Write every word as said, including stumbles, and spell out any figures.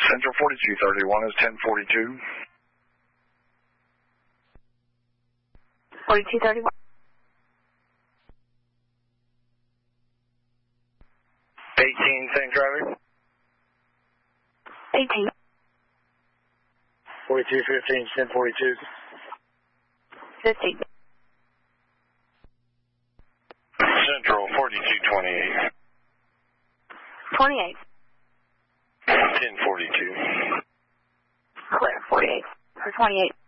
Central forty-two thirty-one is ten forty-two. forty-two thirty-one. eighteen, same driver. eighteen. forty-two fifteen, ten forty-two. fifty. Central forty-two twenty-eight. twenty-eight. ten forty-two. Clear, forty-eight. Or twenty-eight.